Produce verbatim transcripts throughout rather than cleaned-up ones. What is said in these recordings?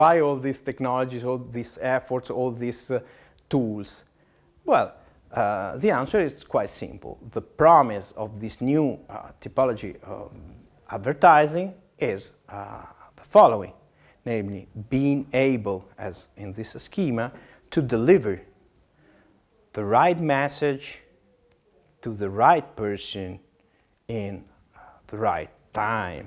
Why all these technologies, all these efforts, all these uh, tools? Well, uh, the answer is quite simple. The promise of this new uh, typology of advertising is uh, the following, namely being able, as in this schema, to deliver the right message to the right person in the right time.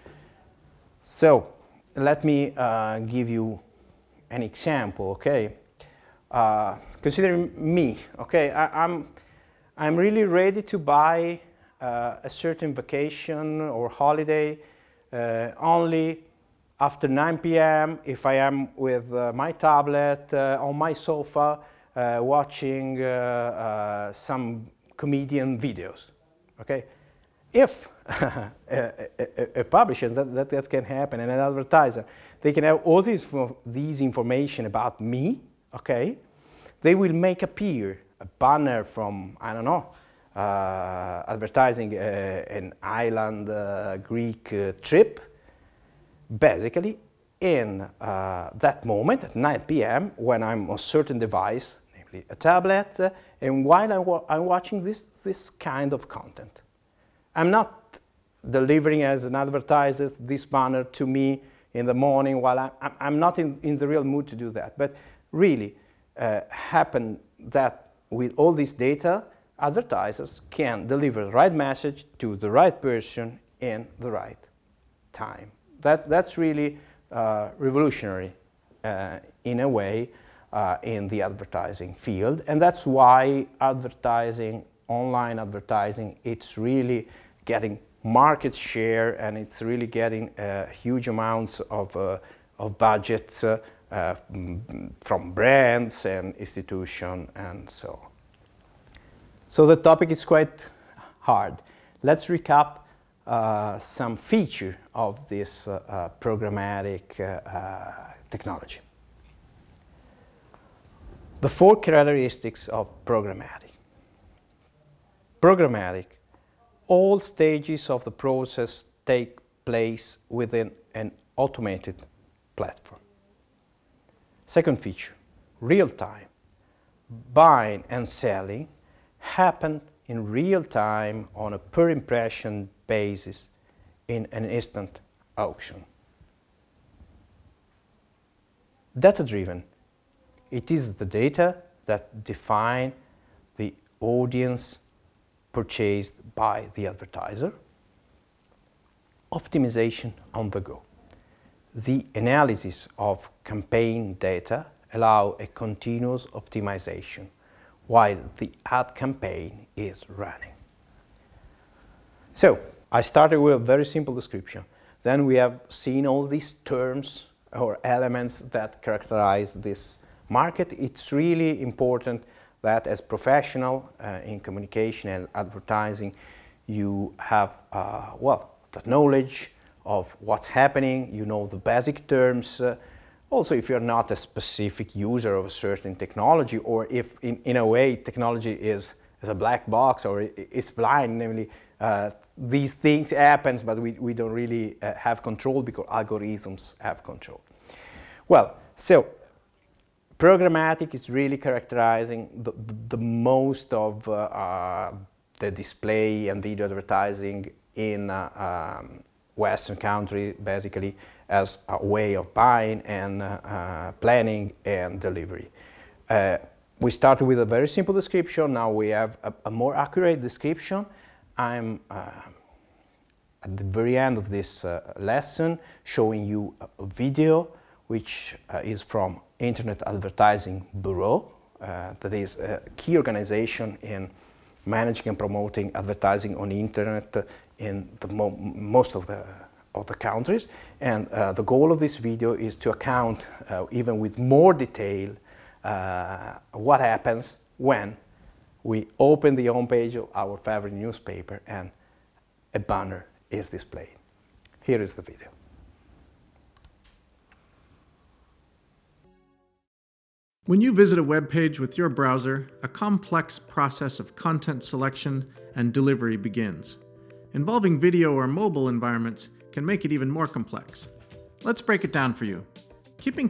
So let me uh, give you an example, okay? Uh, consider me, okay? I, I'm, I'm really ready to buy uh, a certain vacation or holiday uh, only after nine p m if I am with uh, my tablet uh, on my sofa uh, watching uh, uh, some comedian videos, okay? If a, a, a publisher, that, that, that can happen, and an advertiser, they can have all these, these information about me, okay? They will make appear a banner from, I don't know, uh, advertising uh, an island uh, Greek uh, trip, basically in uh, that moment at nine p m when I'm on a certain device, namely a tablet, uh, and while I'm, wa I'm watching this, this kind of content. I'm not delivering as an advertiser this banner to me in the morning while I'm, I'm not in, in the real mood to do that. But really uh, happen that with all this data, advertisers can deliver the right message to the right person in the right time. That, that's really uh, revolutionary uh, in a way uh, in the advertising field. And that's why advertising, online advertising, it's really getting market share, and it's really getting uh, huge amounts of, uh, of budgets uh, uh, from brands and institutions and so on. So the topic is quite hard. Let's recap uh, some feature of this uh, uh, programmatic uh, uh, technology. The four characteristics of programmatic. Programmatic. All stages of the process take place within an automated platform. Second feature, real time. Buying and selling happen in real time on a per impression basis in an instant auction. Data-driven. It is the data that define the audience purchased by the advertiser. Optimization on the go. The analysis of campaign data allow a continuous optimization while the ad campaign is running. So, I started with a very simple description. Then we have seen all these terms or elements that characterize this market. It's really important that as professional uh, in communication and advertising, you have, uh, well, the knowledge of what's happening, you know the basic terms. Uh, also, if you're not a specific user of a certain technology, or if in, in a way technology is, is a black box or it's blind, namely uh, these things happen, but we, we don't really uh, have control because algorithms have control. Well, so programmatic is really characterizing the, the most of uh, uh, the display and video advertising in uh, um, Western countries, basically as a way of buying and uh, uh, planning and delivery. Uh, we started with a very simple description. Now we have a, a more accurate description. I'm uh, at the very end of this uh, lesson showing you a, a video which uh, is from Internet Advertising Bureau, uh, that is a key organization in managing and promoting advertising on the internet in the mo most of the, of the countries. And uh, the goal of this video is to account, uh, even with more detail, uh, what happens when we open the homepage of our favorite newspaper and a banner is displayed. Here is the video. When you visit a web page with your browser, a complex process of content selection and delivery begins. Involving video or mobile environments can make it even more complex. Let's break it down for you. Keeping